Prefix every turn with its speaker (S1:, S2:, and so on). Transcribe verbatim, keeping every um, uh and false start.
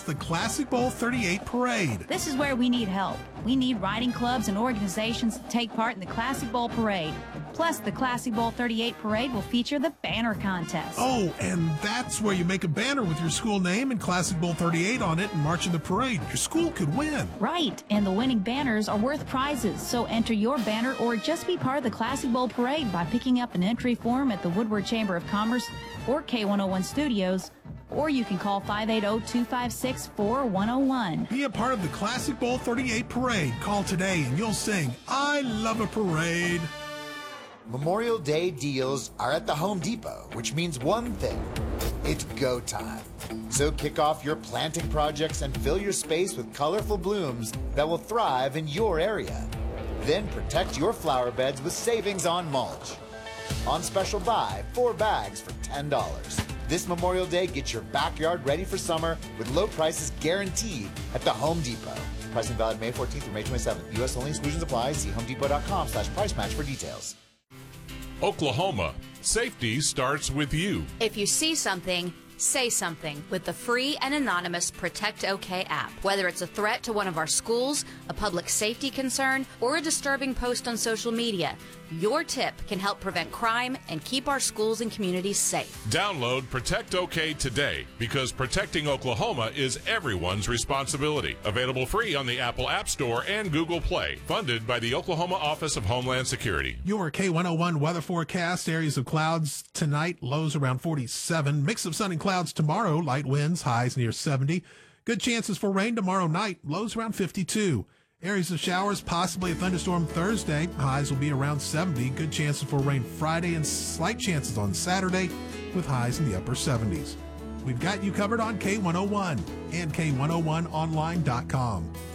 S1: the Classic Bowl thirty-eight Parade.
S2: This is where we need help. We need riding clubs and organizations to take part in the Classic Bowl Parade. Plus, the Classic Bowl thirty-eight Parade will feature the banner contest.
S1: Oh, and that's where you make a banner with your school name and Classic Bowl thirty-eight on it and march in the parade. Your school could win.
S2: Right, and the winning banners are worth prizes, so enter your banner or just be part of the Classic Bowl Parade by picking up an entry form at the Woodward Chamber of Commerce or K one oh one Studios, or you can call five eight zero, two five six, four one zero one.
S1: Be a part of the Classic Bowl thirty-eight Parade. Call today and you'll sing, I love a parade.
S3: Memorial Day deals are at the Home Depot, which means one thing. It's go time. So kick off your planting projects and fill your space with colorful blooms that will thrive in your area. Then protect your flower beds with savings on mulch. On special buy, four bags for ten dollars. This Memorial Day, get your backyard ready for summer with low prices guaranteed at the Home Depot. Pricing valid May fourteenth through May twenty-seventh. U S only, exclusions apply. See homedepot.com slash price match for details.
S4: Oklahoma, safety starts with you.
S5: If you see something, say something with the free and anonymous Protect OK app. Whether it's a threat to one of our schools, a public safety concern, or a disturbing post on social media, your tip can help prevent crime and keep our schools and communities safe.
S4: Download Protect OK today, because protecting Oklahoma is everyone's responsibility. Available free on the Apple App Store and Google Play. Funded by the Oklahoma Office of Homeland Security.
S1: Your K one oh one weather forecast. Areas of clouds tonight, lows around forty-seven. Mix of sun and clouds tomorrow, light winds, highs near seventy. Good chances for rain tomorrow night, lows around fifty-two. Areas of showers, possibly a thunderstorm Thursday. Highs will be around seventy. Good chances for rain Friday and slight chances on Saturday with highs in the upper seventies. We've got you covered on K one oh one and K one oh one online dot com.